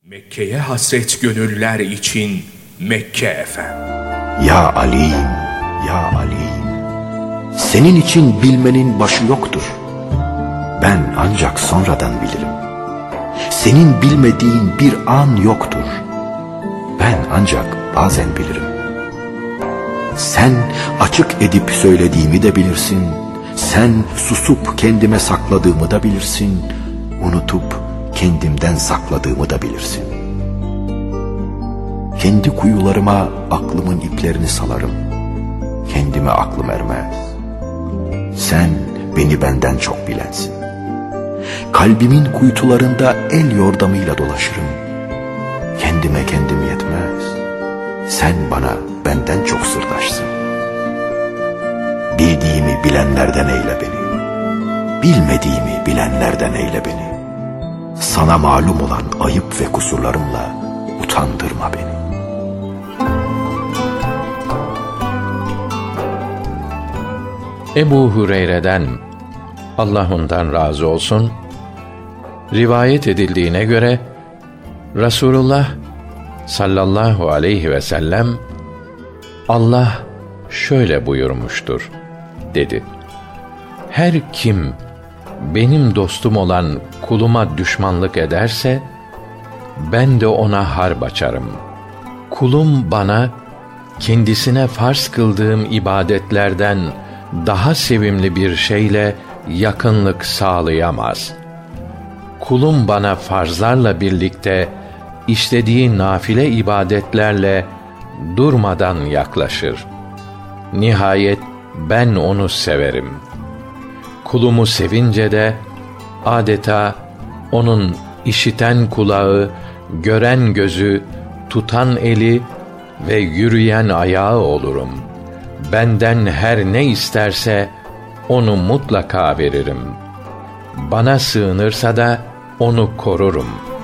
Mekke'ye hasret gönüller için Mekke Efem. Ya Ali, ya Ali, senin için bilmenin başı yoktur. Ben ancak sonradan bilirim. Senin bilmediğin bir an yoktur. Ben ancak bazen bilirim. Sen açık edip söylediğimi de bilirsin. Sen susup kendime sakladığımı da bilirsin. Unutup kendimden sakladığımı da bilirsin. Kendi kuyularıma aklımın iplerini salarım. Kendime aklım ermez. Sen beni benden çok bilensin. Kalbimin kuytularında el yordamıyla dolaşırım. Kendime kendim yetmez. Sen bana benden çok sırdaşsın. Bildiğimi bilenlerden eyle beni. Bilmediğimi bilenlerden eyle beni. Sana malum olan ayıp ve kusurlarımla utandırma beni. Ebu Hureyre'den, Allah ondan razı olsun, rivayet edildiğine göre Resulullah sallallahu aleyhi ve sellem Allah şöyle buyurmuştur dedi: her kim benim dostum olan kuluma düşmanlık ederse ben de ona harp açarım. Kulum bana kendisine farz kıldığım ibadetlerden daha sevimli bir şeyle yakınlık sağlayamaz. Kulum bana farzlarla birlikte işlediği nafile ibadetlerle durmadan yaklaşır. Nihayet ben onu severim. Kulumu sevince de adeta onun işiten kulağı, gören gözü, tutan eli ve yürüyen ayağı olurum. Benden her ne isterse onu mutlaka veririm. Bana sığınırsa da onu korurum.''